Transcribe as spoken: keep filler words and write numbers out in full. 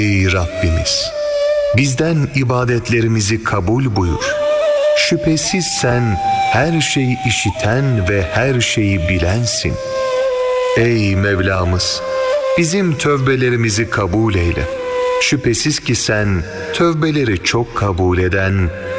Ey Rabbimiz! Bizden ibadetlerimizi kabul buyur. Şüphesiz sen her şeyi işiten ve her şeyi bilensin. Ey Mevlamız! Bizim tövbelerimizi kabul eyle. Şüphesiz ki sen tövbeleri çok kabul eden